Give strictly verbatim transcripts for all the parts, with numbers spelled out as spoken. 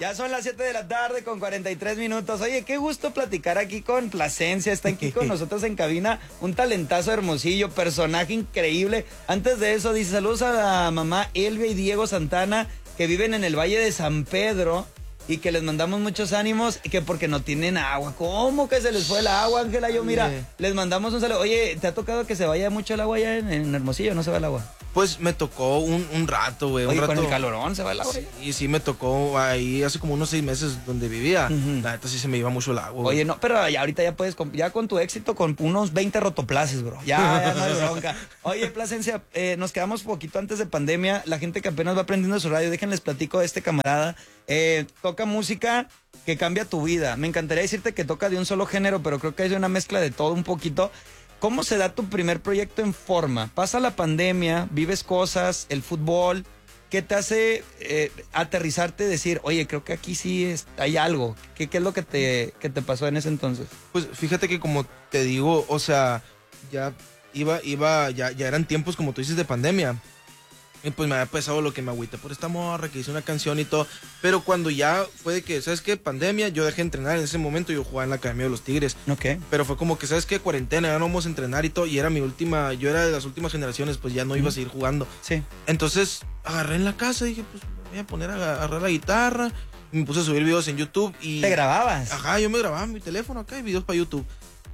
Ya son las siete de la tarde con cuarenta y tres minutos. Oye, qué gusto platicar aquí con Plasencia. Está aquí con nosotros en cabina un talentazo hermosillo, personaje increíble. Antes de eso, dice saludos a la mamá Elvia y Diego Santana, que viven en el Valle de San Pedro y que les mandamos muchos ánimos, y que porque no tienen agua. ¿Cómo que se les fue el agua, Ángela? Yo, mira, Oye. les mandamos un saludo. Oye, ¿te ha tocado que se vaya mucho el agua allá en, en Hermosillo? ¿No se va el agua? Pues me tocó un, un rato, güey. Oye, un rato. con el calorón se va el agua. Sí, sí me tocó ahí hace como unos seis meses donde vivía. Uh-huh. La neta sí se me iba mucho el agua. Oye, no, pero ya ahorita ya puedes, ya con tu éxito, con unos veinte rotoplaces, bro. Ya, ya no hay bronca. Oye, Plasencia, eh, nos quedamos poquito antes de pandemia. La gente que apenas va aprendiendo su radio, déjenles platico de este camarada. Eh, toca música que cambia tu vida. Me encantaría decirte que toca de un solo género, pero creo que hay una mezcla de todo un poquito. ¿Cómo se da tu primer proyecto en forma? Pasa la pandemia, vives cosas, el fútbol. ¿Qué te hace eh, aterrizarte y decir, oye, creo que aquí sí es, hay algo? ¿Qué, qué es lo que te, que te pasó en ese entonces? Pues fíjate que como te digo, o sea, ya iba, iba, ya, ya eran tiempos, como tú dices, de pandemia. Y pues me había pesado lo que me agüité por esta morra, que hice una canción y todo. Pero cuando ya fue de que, ¿sabes qué? Pandemia, yo dejé de entrenar en ese momento. Yo jugaba en la Academia de los Tigres. Ok. Pero fue como que, ¿sabes qué? Cuarentena, ya no vamos a entrenar y todo. Y era mi última, yo era de las últimas generaciones, pues ya no iba a seguir jugando. Sí. Entonces agarré en la casa y dije, pues me voy a poner a agarrar la guitarra. Y me puse a subir videos en YouTube. Y ¿te grababas? Ajá, yo me grababa en mi teléfono acá y videos para YouTube.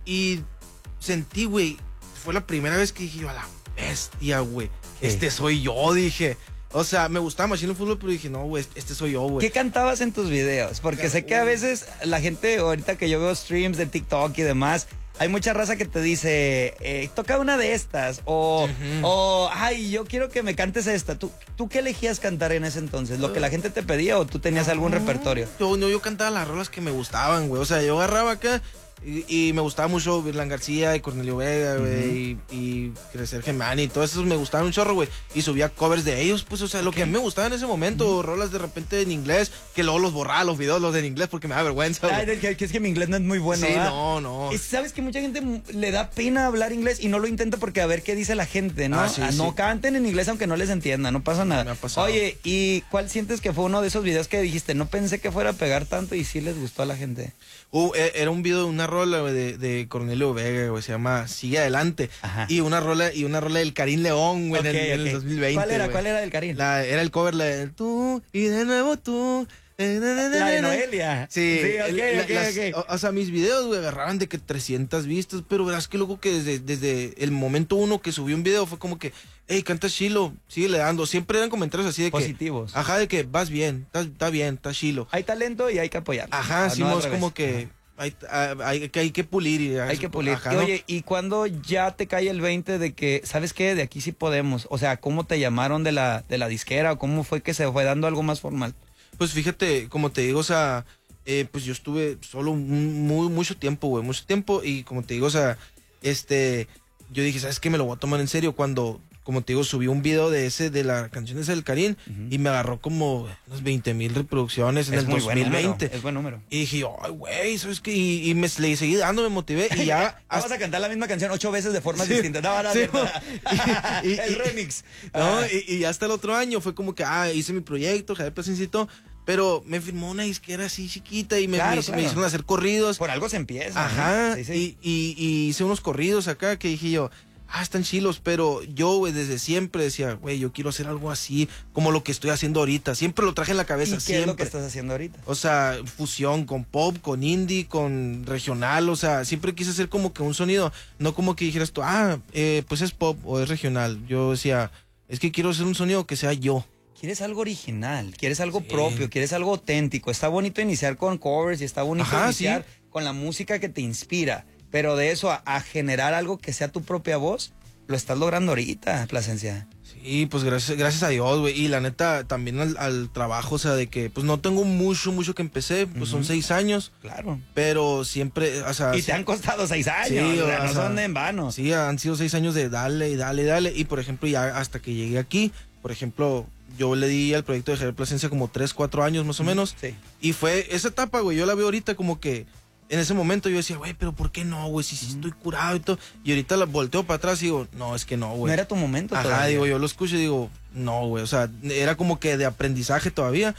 Y sentí, güey, fue la primera vez que dije yo, a la bestia, güey. Este soy yo, dije. O sea, me gustaba Machine el fútbol, pero dije, no, güey, este soy yo, güey. ¿Qué cantabas en tus videos? Porque Pero, sé que a veces la gente, ahorita que yo veo streams de TikTok y demás, hay mucha raza que te dice, eh, toca una de estas, o, uh-huh. o, ay, yo quiero que me cantes esta. ¿Tú, ¿Tú qué elegías cantar en ese entonces? ¿Lo que la gente te pedía o tú tenías uh-huh. algún repertorio? Yo, no, yo cantaba las rolas que me gustaban, güey. O sea, yo agarraba acá... Y, y me gustaba mucho Virlán García y Cornelio Vega, güey, uh-huh. y, y Crecer Gemani, y todos esos me gustaban un chorro, güey. Y subía covers de ellos, pues, o sea, lo okay. que a mí me gustaba en ese momento, uh-huh. rolas de repente en inglés, que luego los borraba los videos, los de en inglés, porque me da vergüenza, güey. Ay, que, que es que mi inglés no es muy bueno, Sí, ¿verdad? no, no. Y sabes que mucha gente le da pena hablar inglés y no lo intenta porque a ver qué dice la gente, ¿no? Ah, sí, ah, no sí. canten en inglés aunque no les entienda, no pasa nada. Me ha pasado. Oye, ¿y cuál sientes que fue uno de esos videos que dijiste, no pensé que fuera a pegar tanto y sí les gustó a la gente? Uh, era un video de una rola, güey, de, de Cornelio Vega, güey, se llama Sigue Adelante. Ajá. Y una rola y una rola del Karim León, güey, okay, en, el, okay. en el dos mil veinte. ¿Cuál era? Güey. ¿Cuál era del Karim? La, era el cover, la de tú y de nuevo tú. La de Noelia. Sí, sí okay, el, okay, las, okay. O, o sea, mis videos, güey, agarraban de que trescientas vistas, pero verás que luego que desde, desde el momento uno que subí un video fue como que, hey, canta chilo, síguele dando. Siempre eran comentarios así de positivos. Que, ajá, de que vas bien, está bien, está chilo. Hay talento y hay que apoyarlo. Ajá, no, sí, no es como que... Hay, hay, hay que pulir. Y, hay que pulir. Ajá, y, ¿no? Oye, ¿y cuando ya te cae el veinte de que, ¿sabes qué? De aquí sí podemos. O sea, ¿cómo te llamaron de la, de la disquera? ¿O cómo fue que se fue dando algo más formal? Pues fíjate, como te digo, o sea, eh, pues yo estuve solo muy, mucho tiempo, güey, mucho tiempo. Y como te digo, o sea, este, yo dije, ¿sabes qué? Me lo voy a tomar en serio cuando... Como te digo, subí un video de ese, de la canción esa del Karim, uh-huh. y me agarró como unas veinte mil reproducciones en es el muy dos mil veinte. Buen es buen número. Y dije, ay, güey, ¿sabes qué? Y, y me le seguí dando, me motivé, y ya... Vamos hasta... a cantar la misma canción ocho veces de formas sí, distintas. No, no, sí, no. y, y, el remix. No, ah. y, y hasta el otro año fue como que, ah, hice mi proyecto, Javier Plasencito, pero me firmó una disquera así chiquita y me, claro, me, claro. me hicieron hacer corridos. Por algo se empieza. Ajá, ¿no? sí, sí. Y, y, y hice unos corridos acá que dije yo... Ah, están chilos, pero yo, güey, desde siempre decía, güey, yo quiero hacer algo así, como lo que estoy haciendo ahorita. Siempre lo traje en la cabeza, ¿Y qué siempre. es lo que estás haciendo ahorita? O sea, fusión con pop, con indie, con regional, o sea, siempre quise hacer como que un sonido, no como que dijeras tú, ah, eh, pues es pop o es regional. Yo decía, es que quiero hacer un sonido que sea yo. Quieres algo original, quieres algo sí. propio, quieres algo auténtico. Está bonito iniciar con covers y está bonito Ajá, iniciar sí. con la música que te inspira, pero de eso a, a generar algo que sea tu propia voz, lo estás logrando ahorita, Plasencia. Sí, pues gracias, gracias a Dios, güey. Y la neta, también al, al trabajo, o sea, de que pues no tengo mucho, mucho que empecé, pues uh-huh. son seis años. Claro. Pero siempre, o sea... Y sí, te han costado seis años, sí, o sea, o no sea, son en vano. Sí, han sido seis años de dale y dale y dale. Y por ejemplo, ya hasta que llegué aquí, por ejemplo, yo le di al proyecto de Javier Plasencia como tres, cuatro años más o menos. Sí. Y fue esa etapa, güey, yo la veo ahorita como que... En ese momento yo decía, güey, pero ¿por qué no, güey? Si sí, sí estoy curado y todo. Y ahorita la volteo para atrás y digo, no, es que no, güey. No era tu momento Ajá, todavía. digo, yo lo escucho y digo, no, güey. O sea, era como que de aprendizaje todavía.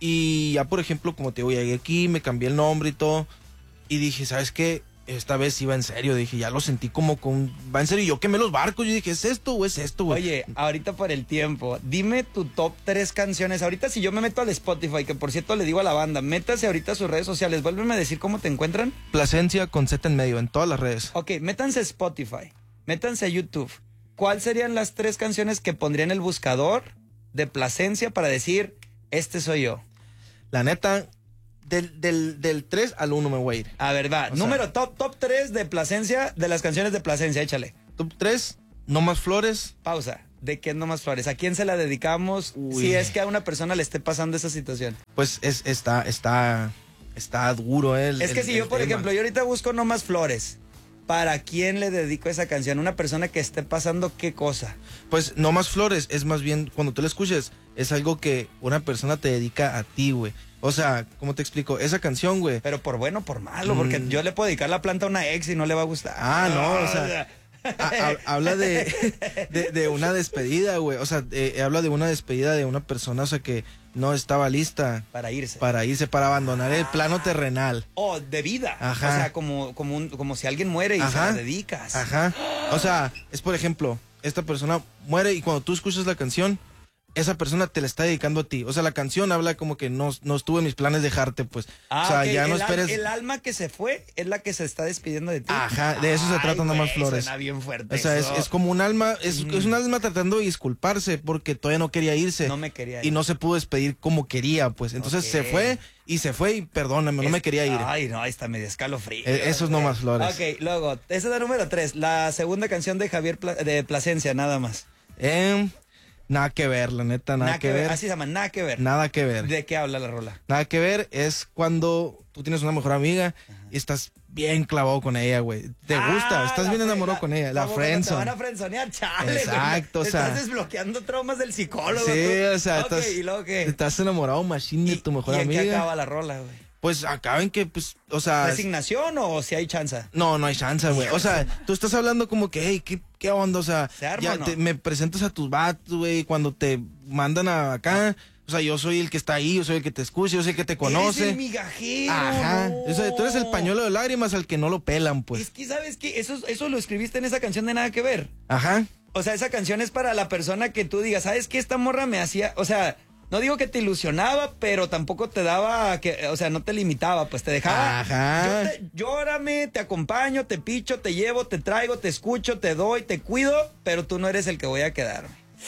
Y ya, por ejemplo, como te digo, llegué aquí, me cambié el nombre y todo. Y dije, ¿sabes qué? Esta vez iba en serio. Dije, ya lo sentí como con... Va en serio. Y yo quemé los barcos. Yo dije, ¿es esto o es esto, güey? Oye, ahorita por el tiempo, dime tu top tres canciones. Ahorita si yo me meto al Spotify, que por cierto le digo a la banda, métase ahorita a sus redes sociales. Vuélveme a decir cómo te encuentran. Plasencia con Z en medio, en todas las redes. Ok, métanse a Spotify, métanse a YouTube. ¿Cuáles serían las tres canciones que pondría en el buscador de Plasencia para decir, este soy yo? La neta... Del, del, del tres al uno me voy a ir. A ver, va. O Número sea, top, top tres de Plasencia, de las canciones de Plasencia, échale. Top tres, No Más Flores. Pausa. ¿De qué No Más Flores? ¿A quién se la dedicamos? Uy. Si es que a una persona le esté pasando esa situación. Pues es, está, está, está duro, eh. el- Es que el- si el yo, por tema. ejemplo, yo ahorita busco No Más Flores, ¿para quién le dedico esa canción? Una persona que esté pasando qué cosa. Pues No Más Flores es más bien, cuando tú la escuches, es algo que una persona te dedica a ti, güey. O sea, ¿cómo te explico? Esa canción, güey. Pero por bueno o por malo, porque Mm. yo le puedo dedicar la planta a una ex y no le va a gustar. Ah, no, o sea, ha- ha- habla de, de, de una despedida, güey. O sea, eh, habla de una despedida de una persona, o sea, que no estaba lista Para irse. para irse, para abandonar el plano terrenal. O de vida. Ajá. O sea, como, como, un- como si alguien muere y se Ajá. la dedicas. Ajá. O sea, es por ejemplo, esta persona muere y cuando tú escuchas la canción, esa persona te la está dedicando a ti. O sea, la canción habla como que no, no estuvo en mis planes dejarte, pues. Ah, o sea, ok. ya no el, al- esperes. el alma que se fue es la que se está despidiendo de ti. Ajá, de eso se trata Ay, No Más güey, Flores. Suena bien fuerte. O sea, es, eso. es como un alma, es, Mm. es un alma tratando de disculparse porque todavía no quería irse. No me quería ir. Y no se pudo despedir como quería, pues. Entonces Ok. se fue y se fue y perdóname, no me Es- quería ir. Ay, no, ahí está medio escalofrío. Eh, eso es No Más Flores. Ok, luego, esa es la número tres. La segunda canción de Javier Pla- de Plasencia, nada más. Em, nada que ver, la neta, nada, que, ver. Así se llama, nada que ver. Nada que ver. ¿De qué habla la rola? Nada que ver es cuando tú tienes una mejor amiga y estás bien clavado con ella, güey. Te Ah, gusta, estás la bien fre- enamorado con ella. La como cuando friendzone. Te van a friendzonear, chale, güey. Exacto, Te o sea. Estás desbloqueando traumas del psicólogo. Sí, tú. o sea, Ok, estás, ¿y luego qué? estás enamorado machine de ¿Y- tu mejor ¿y en amiga. qué acaba la rola, güey? Pues acaben que, pues, o sea. ¿Resignación o si hay chance? No, no hay chance, güey. O sea, tú estás hablando como que, hey, ¿qué, qué onda? O sea, ¿Se arma ya o no? te- me presentas a tus vatos, güey, cuando te mandan a acá. O sea, yo soy el que está ahí, yo soy el que te escucha, yo soy el que te Eres conoce. el migajero. Ajá. no. O sea, tú eres el pañuelo de lágrimas al que no lo pelan, pues. Es que, ¿sabes qué? Eso, eso lo escribiste en esa canción de Nada que Ver. Ajá. O sea, esa canción es para la persona que tú digas, ¿sabes qué? Esta morra me hacía, o sea, no digo que te ilusionaba, pero tampoco te daba, que, o sea, no te limitaba, pues te dejaba. Ajá. Yo te- llórame, te acompaño, te picho, te llevo, te traigo, te escucho, te doy, te cuido, pero tú no eres el que voy a quedarme.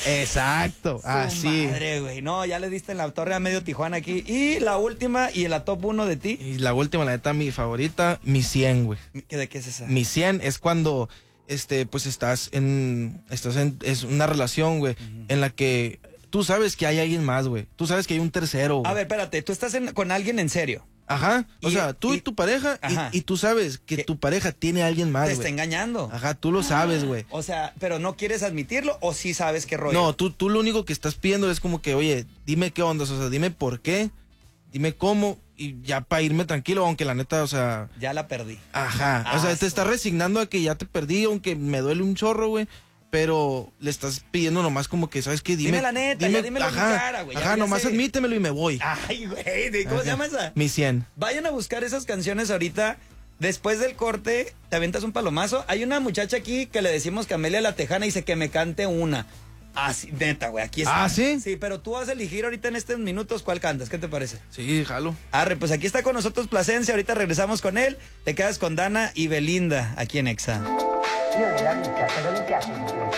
Exacto. Su Así. Madre, güey. No, ya le diste en la torre a medio Tijuana aquí. Y la última y en la top uno de ti. Y la última, la neta, mi favorita, mi cien, güey. ¿De qué es esa? Mi cien es cuando, este, pues estás en, estás en, es una relación, güey, en la que tú sabes que hay alguien más, güey. Tú sabes que hay un tercero, güey. A ver, espérate, tú estás en- con alguien en serio. Ajá. O Y- sea, tú y, y- tu pareja, y- Ajá. y, tú sabes que Que- tu pareja tiene a alguien más, Te está güey. engañando. Ajá, tú lo sabes, güey. O sea, pero no quieres admitirlo o sí sabes qué rollo. No, tú, tú lo único que estás pidiendo es como que, oye, dime qué onda, o sea, dime por qué, dime cómo, y ya para irme tranquilo, aunque la neta, o sea, Ya la perdí. ajá, Ah, o sea, te su- estás resignando a que ya te perdí, aunque me duele un chorro, güey, pero le estás pidiendo nomás como que, ¿sabes qué? Dime, Dime la neta, ya dímelo en mi ajá, cara, güey, ya- Ajá, ya nomás sé. admítemelo y me voy. Ay, güey, ¿de- ¿cómo se llama esa? Mi cien. Vayan a buscar esas canciones ahorita. Después del corte, te aventas un palomazo. Hay una muchacha aquí que le decimos Camelia la Tejana y dice que me cante una. Así, neta, güey, aquí está. ¿Ah, sí? Sí, pero tú vas a elegir ahorita en estos minutos cuál cantas. ¿Qué te parece? Sí, jalo. Arre, pues aquí está con nosotros Plasencia. Ahorita regresamos con él. Te quedas con Dana y Belinda aquí en Exa. Io nella vita, cosa mi piace di più?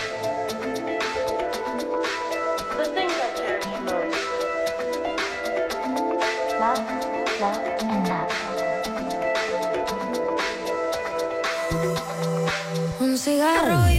The things I cherish most. Love, love, and love. Un cigarro y